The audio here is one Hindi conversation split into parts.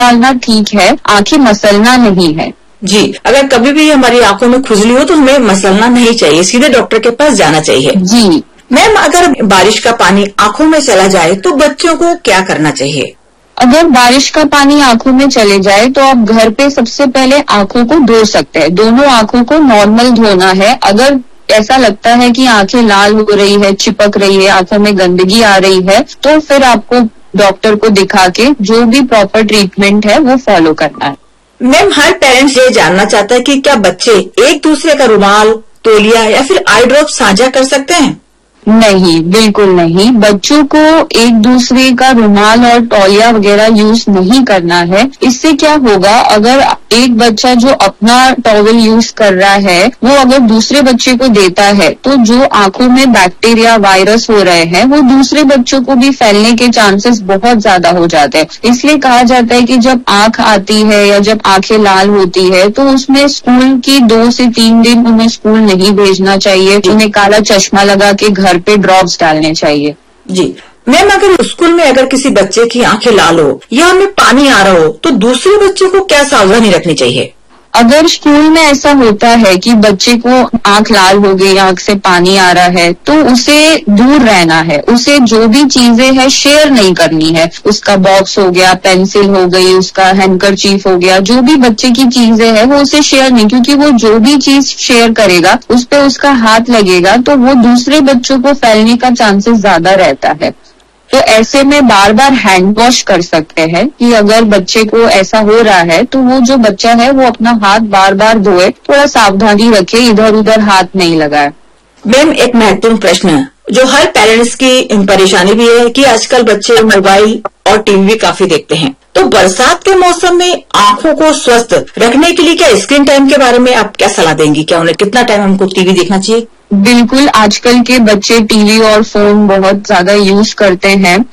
डालना ठीक है, आंखें मसलना नहीं है। जी, अगर कभी भी हमारी आंखों में खुजली हो तो हमें मसलना नहीं चाहिए, सीधे डॉक्टर के पास जाना चाहिए। जी मैम, अगर बारिश का पानी आंखों में चला जाए तो बच्चों को क्या करना चाहिए? अगर बारिश का पानी आंखों में चले जाए तो आप घर पे सबसे पहले आंखों को धो सकते हैं। दोनों आंखों को नॉर्मल धोना है। अगर ऐसा लगता है कि आंखें लाल हो रही है, चिपक रही है, आंखों में गंदगी आ रही है, तो फिर आपको डॉक्टर को दिखा के जो भी प्रॉपर ट्रीटमेंट है वो फॉलो करना है। मैम, हर पेरेंट्स ये जानना चाहता है कि क्या बच्चे एक दूसरे का रुमाल, तौलिया या फिर आई ड्रॉप साझा कर सकते हैं? नहीं, बिल्कुल नहीं। बच्चों को एक दूसरे का रुमाल और तौलिया वगैरह यूज नहीं करना है। इससे क्या होगा, अगर एक बच्चा जो अपना टॉवल यूज कर रहा है वो अगर दूसरे बच्चे को देता है तो जो आंखों में बैक्टीरिया, वायरस हो रहे हैं वो दूसरे बच्चों को भी फैलने के चांसेस बहुत ज्यादा हो जाते हैं। इसलिए कहा जाता है कि जब आंख आती है या जब आंखें लाल होती है तो उसमें स्कूल की 2 से 3 दिन उन्हें स्कूल नहीं भेजना चाहिए। उन्हें काला चश्मा लगा के घर पे ड्रॉप्स डालने चाहिए। जी मैम, अगर स्कूल में अगर किसी बच्चे की आंखें लाल हो या हमें पानी आ रहा हो तो दूसरे बच्चे को क्या सावधानी रखनी चाहिए? अगर स्कूल में ऐसा होता है कि बच्चे को आंख लाल हो गई, आंख से पानी आ रहा है, तो उसे दूर रहना है। उसे जो भी चीजें हैं शेयर नहीं करनी है। उसका बॉक्स हो गया, पेंसिल हो गई, उसका हैंडकरचीफ हो गया, जो भी बच्चे की चीजें हैं वो उसे शेयर नहीं, क्योंकि वो जो भी चीज शेयर करेगा उस पर उसका हाथ लगेगा तो वो दूसरे बच्चों को फैलने का चांसेस ज्यादा रहता है। तो ऐसे में बार बार हैंड वॉश कर सकते हैं कि अगर बच्चे को ऐसा हो रहा है तो वो जो बच्चा है वो अपना हाथ बार बार धोए, थोड़ा सावधानी रखे, इधर उधर हाथ नहीं लगाए। मैम, एक महत्वपूर्ण प्रश्न जो हर पेरेंट्स की परेशानी भी है कि आजकल बच्चे मोबाइल और टीवी भी काफी देखते हैं, तो बरसात के मौसम में आंखों को स्वस्थ रखने के लिए क्या स्क्रीन टाइम के बारे में आप क्या सलाह देंगी? क्या उन्हें कितना टाइम हमको टीवी देखना चाहिए? बिल्कुल, आजकल के बच्चे टीवी और फोन बहुत ज्यादा यूज करते हैं,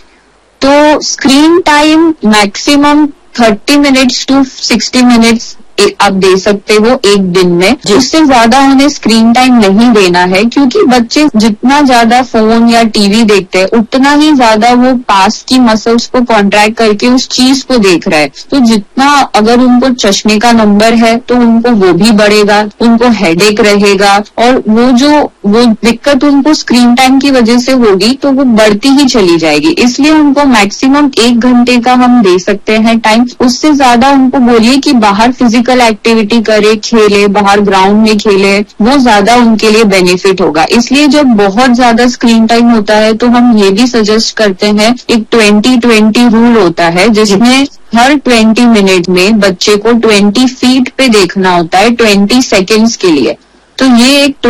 तो screen time maximum 30 minutes to 60 minutes आप दे सकते हो एक दिन में। उससे ज्यादा उन्हें स्क्रीन टाइम नहीं देना है, क्योंकि बच्चे जितना ज्यादा फोन या टीवी देखते हैं उतना ही ज्यादा वो पास की मसल्स को कॉन्ट्रैक्ट करके उस चीज को देख रहे हैं। तो जितना अगर उनको चश्मे का नंबर है तो उनको वो भी बढ़ेगा, उनको हेडेक रहेगा और वो दिक्कत उनको स्क्रीन टाइम की वजह से होगी तो वो बढ़ती ही चली जाएगी। इसलिए उनको मैक्सिमम 1 घंटे का हम दे सकते हैं टाइम। उससे ज्यादा उनको बोलिए कि बाहर फिजिकल एक्टिविटी करे, खेले, बाहर ग्राउंड में खेले, वो ज्यादा उनके लिए बेनिफिट होगा। इसलिए जब बहुत ज्यादा स्क्रीन टाइम होता है तो हम ये भी सजेस्ट करते हैं, एक 20-20 रूल होता है जिसमें हर 20 मिनट में बच्चे को 20 फीट पे देखना होता है 20 सेकेंड्स के लिए। तो ये एक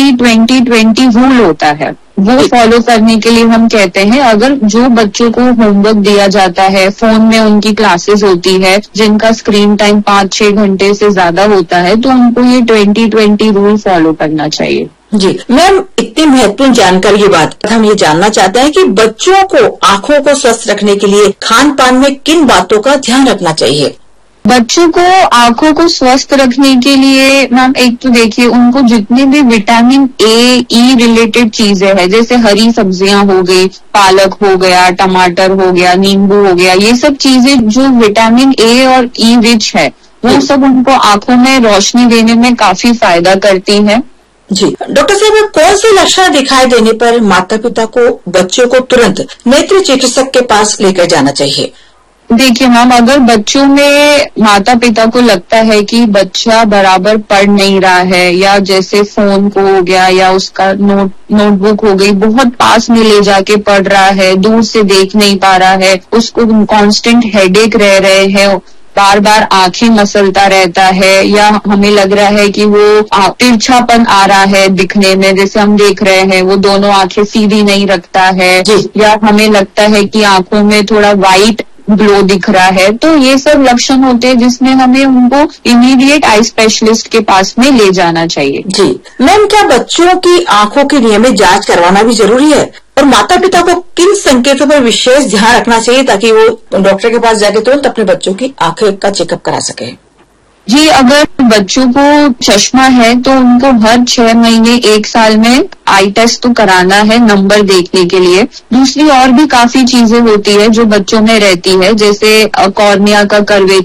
20-20-20 रूल होता है, वो फॉलो करने के लिए हम कहते हैं अगर जो बच्चों को होमवर्क दिया जाता है, फोन में उनकी क्लासेस होती है जिनका स्क्रीन टाइम 5-6 घंटे से ज्यादा होता है, तो उनको ये 20-20 रूल फॉलो करना चाहिए। जी मैम, इतनी महत्वपूर्ण जानकारी के बाद हम ये जानना चाहते हैं कि बच्चों को आंखों को स्वस्थ रखने के लिए खान पान में किन बातों का ध्यान रखना चाहिए? बच्चों को आंखों को स्वस्थ रखने के लिए मैम एक तो देखिए उनको जितने भी विटामिन ए, ई रिलेटेड चीजें हैं, जैसे हरी सब्जियां हो गई, पालक हो गया, टमाटर हो गया, नींबू हो गया, ये सब चीजें जो विटामिन ए और ई रिच है वो सब उनको आंखों में रोशनी देने में काफी फायदा करती है। जी डॉक्टर साहब, कौन से लक्षण दिखाई देने पर माता पिता को बच्चों को तुरंत नेत्र चिकित्सक के पास लेकर जाना चाहिए? देखिए मैम, अगर बच्चों में माता पिता को लगता है कि बच्चा बराबर पढ़ नहीं रहा है या जैसे फोन को हो गया या उसका नोटबुक हो गई बहुत पास में ले जाके पढ़ रहा है, दूर से देख नहीं पा रहा है, उसको कांस्टेंट हेडेक रह रहे हैं, बार बार आंखें मसलता रहता है, या हमें लग रहा है कि वो तिरछापन आ रहा है दिखने में, जैसे हम देख रहे हैं वो दोनों आंखें सीधी नहीं रखता है, या हमें लगता है कि आंखों में थोड़ा वाइट ग्लो दिख रहा है, तो ये सब लक्षण होते हैं जिसमें हमें उनको इमीडिएट आई स्पेशलिस्ट के पास में ले जाना चाहिए। जी मैम, क्या बच्चों की आंखों की नियमित जांच करवाना भी जरूरी है और माता पिता को किन संकेतों पर विशेष ध्यान रखना चाहिए ताकि वो डॉक्टर के पास जाके तुरंत अपने बच्चों की आंखें का चेकअप करा सके? जी, अगर बच्चों को चश्मा है तो उनको हर 6 महीने 1 साल में आई टेस्ट तो कराना है नंबर देखने के लिए। दूसरी और भी काफी चीजें होती है जो बच्चों में रहती है, जैसे कॉर्निया का कर्वेचर